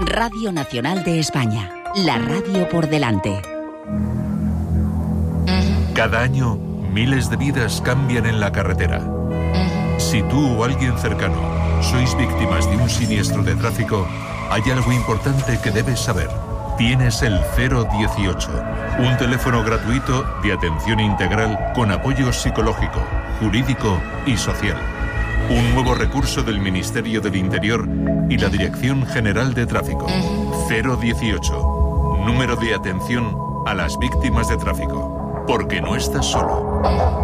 Radio Nacional de España. La radio por delante. Cada año, miles de vidas cambian en la carretera. Si tú o alguien cercano sois víctimas de un siniestro de tráfico, hay algo importante que debes saber. Tienes el 018, un teléfono gratuito de atención integral con apoyo psicológico, jurídico y social. Un nuevo recurso del Ministerio del Interior y la Dirección General de Tráfico. 018, número de atención a las víctimas de tráfico. Porque no estás solo.